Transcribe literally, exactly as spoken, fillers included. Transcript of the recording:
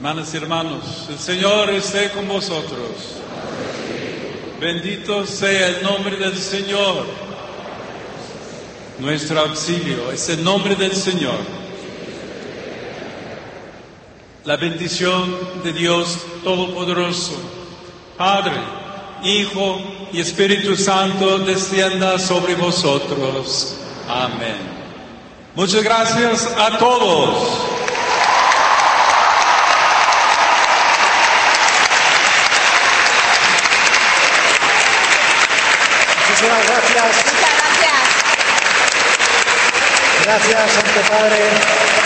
Hermanas y hermanos, el Señor esté con vosotros. Bendito sea el nombre del Señor. Nuestro auxilio es el nombre del Señor. La bendición de Dios Todopoderoso, Padre, Hijo y Espíritu Santo descienda sobre vosotros. Amén. Muchas gracias a todos. Muchísimas gracias. Muchas gracias. Gracias, Santo Padre.